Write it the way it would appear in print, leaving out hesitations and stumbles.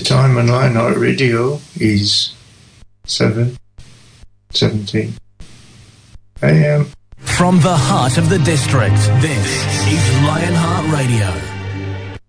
time on Lionheart Radio is 7:17 a.m. From the heart of the district, this is Lionheart Radio.